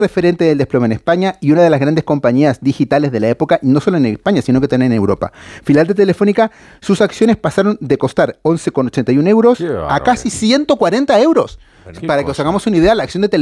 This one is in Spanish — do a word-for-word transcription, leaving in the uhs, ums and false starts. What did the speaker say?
referente del desplome en España y una de las grandes compañías digitales de la época, y no solo en España, sino que también en Europa. Filial de Telefónica, sus acciones pasaron de costar once con ochenta y uno euros a casi ciento cuarenta euros. Para que os hagamos una idea, la acción de Telefónica